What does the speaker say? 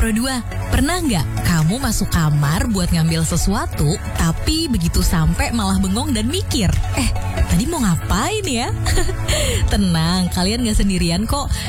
Pro 2, pernah nggak kamu masuk kamar buat ngambil sesuatu, tapi begitu sampai malah bengong dan mikir, tadi mau ngapain ya? Tenang, kalian nggak sendirian kok.